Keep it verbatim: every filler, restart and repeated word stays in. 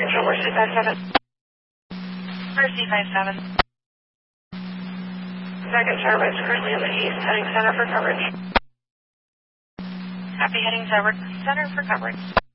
Control Mercy five seven. Mercy five seven. Second Charlie is currently in the east, heading center for coverage. Copy, heading tower center for coverage.